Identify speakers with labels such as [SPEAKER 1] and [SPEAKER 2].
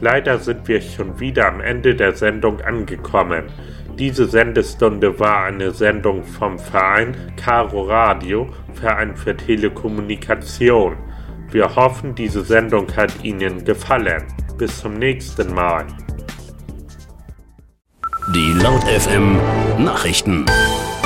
[SPEAKER 1] Leider sind wir schon wieder am Ende der Sendung angekommen. Diese Sendestunde war eine Sendung vom Verein Caro Radio, Verein für Telekommunikation. Wir hoffen, diese Sendung hat Ihnen gefallen. Bis zum nächsten Mal.
[SPEAKER 2] Die Laut FM Nachrichten.